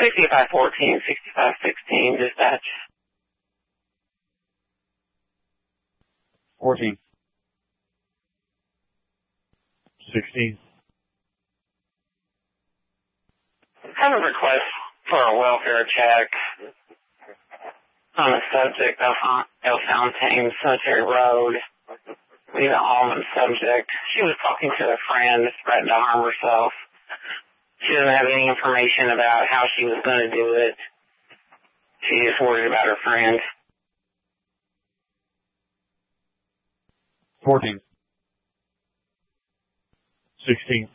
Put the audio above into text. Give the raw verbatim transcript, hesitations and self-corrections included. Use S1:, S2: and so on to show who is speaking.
S1: sixty-five fourteen, sixty-five sixteen, dispatch.
S2: fourteen. sixteen.
S1: I have a request for a welfare check on the subject of El Fontaine Cemetery Road. We have all on the subject. She was talking to a friend, threatened to harm herself. She doesn't have any information about how she was going to do it. She's just worried about her friend.
S2: fourteen. sixteen.